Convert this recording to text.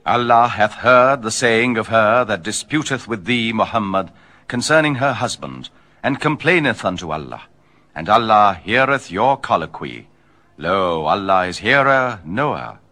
Allah hath heard the saying of her that disputeth with thee, Muhammad, concerning her husband, and complaineth unto Allah. And Allah heareth your colloquy. Lo, Allah is hearer, knower.